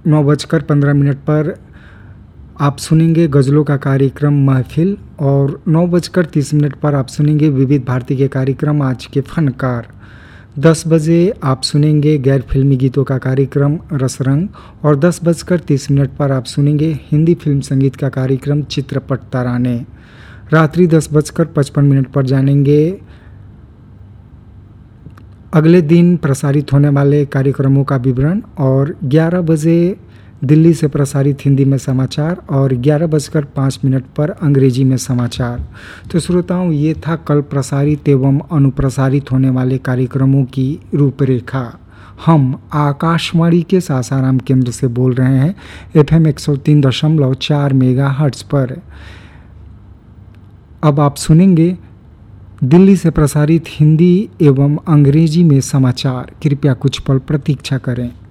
9:15 पर आप सुनेंगे गज़लों का कार्यक्रम महफ़िल और 9:30 पर आप सुनेंगे विविध भारती के कार्यक्रम आज के फनकार। 10 बजे आप सुनेंगे गैर फिल्मी गीतों का कार्यक्रम रसरंग और 10:30 पर आप सुनेंगे हिंदी फिल्म संगीत का कार्यक्रम चित्रपट तराने। रात्रि 10:55 पर जानेंगे अगले दिन प्रसारित होने वाले कार्यक्रमों का विवरण और 11 बजे दिल्ली से प्रसारित हिंदी में समाचार और 11:05 पर अंग्रेजी में समाचार। तो श्रोताओं, ये था कल प्रसारित एवं अनुप्रसारित होने वाले कार्यक्रमों की रूपरेखा। हम आकाशवाणी के सासाराम केंद्र से बोल रहे हैं FM 103.4 मेगाहर्ट्ज़ पर। अब आप सुनेंगे दिल्ली से प्रसारित हिंदी एवं अंग्रेजी में समाचार। कृपया कुछ पल प्रतीक्षा करें।